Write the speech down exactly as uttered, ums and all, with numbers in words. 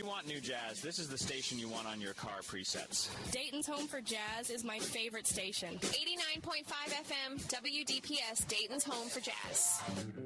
you want new jazz, this is the station you want on your car presets. Dayton's Home for Jazz is my favorite station. eighty-nine point five F M, W D P S, Dayton's Home for Jazz.